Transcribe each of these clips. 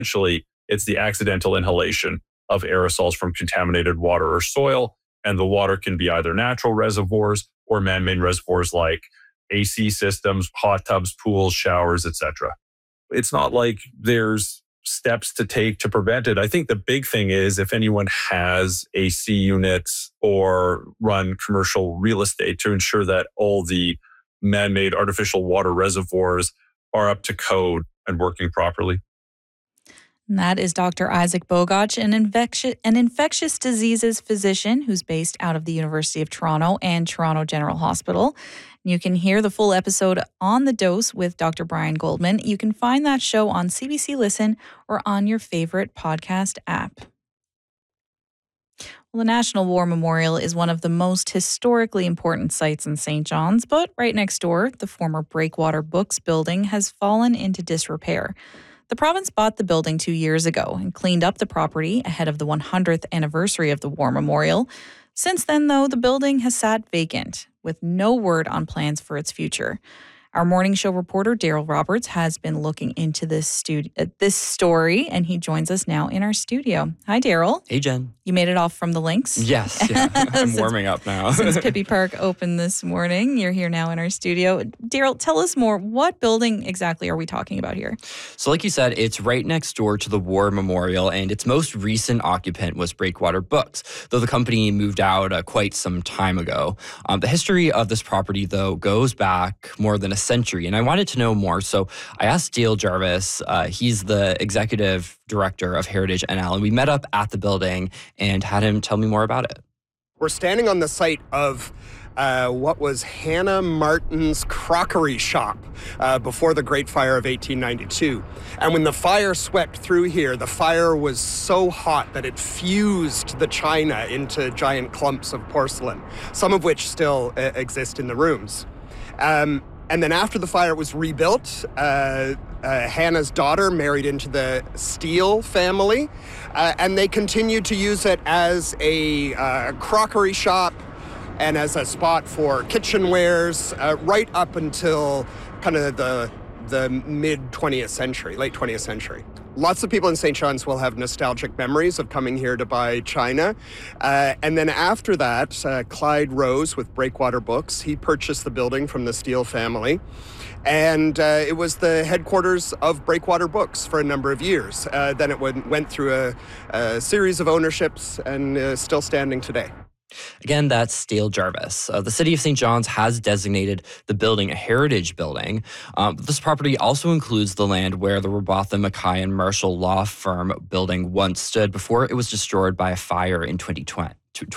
Essentially, it's the accidental inhalation of aerosols from contaminated water or soil. And the water can be either natural reservoirs or man-made reservoirs like AC systems, hot tubs, pools, showers, etc. It's not like there's steps to take to prevent it. I think the big thing is if anyone has AC units or run commercial real estate, to ensure that all the man-made artificial water reservoirs are up to code and working properly. And that is Dr. Isaac Bogoch, an infectious diseases physician who's based out of the University of Toronto and Toronto General Hospital. You can hear the full episode on The Dose with Dr. Brian Goldman. You can find that show on CBC Listen or on your favorite podcast app. Well, the National War Memorial is one of the most historically important sites in St. John's, but right next door, the former Breakwater Books building has fallen into disrepair. The province bought the building 2 years ago and cleaned up the property ahead of the 100th anniversary of the War Memorial. Since then, though, the building has sat vacant, with no word on plans for its future. Our morning show reporter, Daryl Roberts, has been looking into this story, and he joins us now in our studio. Hi, Daryl. Hey, Jen. You made it off from the links? Yes, yeah. I'm warming up now. Since Pippi Park opened this morning, you're here now in our studio. Daryl, tell us more. What building exactly are we talking about here? So like you said, it's right next door to the War Memorial, and its most recent occupant was Breakwater Books, though the company moved out quite some time ago. The history of this property, though, goes back more than a century, and I wanted to know more. So I asked Dale Jarvis, he's the executive director of Heritage NL, and we met up at the building and had him tell me more about it. We're standing on the site of what was Hannah Martin's crockery shop before the Great Fire of 1892. And when the fire swept through here, the fire was so hot that it fused the china into giant clumps of porcelain, some of which still exist in the rooms. And then after the fire was rebuilt, Hannah's daughter married into the Steele family, and they continued to use it as a crockery shop and as a spot for kitchenwares right up until kind of the mid-20th century, late 20th century. Lots of people in St. John's will have nostalgic memories of coming here to buy china. And then after that, Clyde Rose with Breakwater Books, he purchased the building from the Steele family. And it was the headquarters of Breakwater Books for a number of years. Then it went through a series of ownerships and is still standing today. Again, that's Dale Jarvis. The City of St. John's has designated the building a heritage building. This property also includes the land where the Robotham, Mackay, and Marshall law firm building once stood before it was destroyed by a fire in 2010.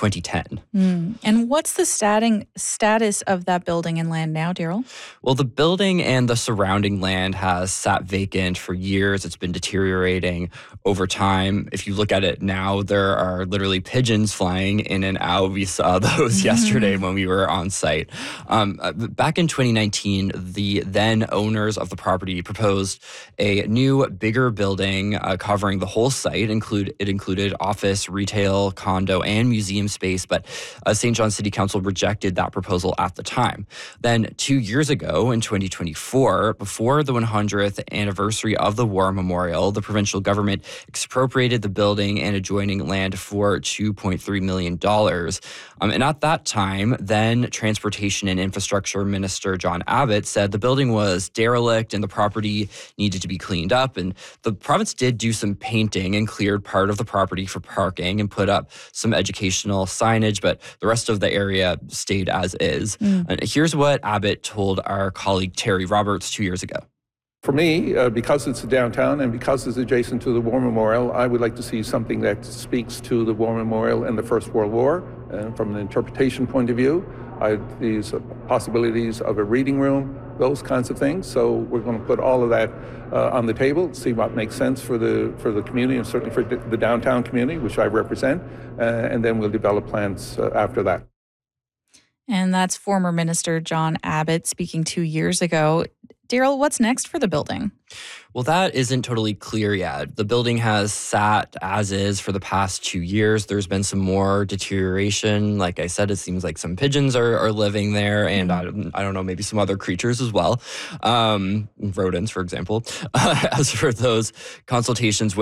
And what's the status of that building and land now, Daryl? Well, the building and the surrounding land has sat vacant for years. It's been deteriorating over time. If you look at it now, there are literally pigeons flying in and out. We saw those yesterday when we were on site. Back in 2019, the then owners of the property proposed a new, bigger building covering the whole site. It included office, retail, condo, and museum space, but St. John's City Council rejected that proposal at the time. Then 2 years ago, in 2024, before the 100th anniversary of the War Memorial, the provincial government expropriated the building and adjoining land for $2.3 million. And at that time, then Transportation and Infrastructure Minister John Abbott said the building was derelict and the property needed to be cleaned up. And the province did do some painting and cleared part of the property for parking and put up some educational signage, but the rest of the area stayed as is. And here's what Abbott told our colleague Terry Roberts 2 years ago. For me, because it's a downtown and because it's adjacent to the War Memorial, I would like to see something that speaks to the War Memorial and the First World War. And from an interpretation point of view, these possibilities of a reading room, those kinds of things. So we're going to put all of that on the table, see what makes sense for the community and certainly for the downtown community, which I represent, and then we'll develop plans after that. And that's former Minister John Abbott speaking 2 years ago. Daryl, what's next for the building? Well, that isn't totally clear yet. The building has sat as is for the past 2 years. There's been some more deterioration. Like I said, it seems like some pigeons are living there, and I don't know, maybe some other creatures as well. Rodents, for example. As for those consultations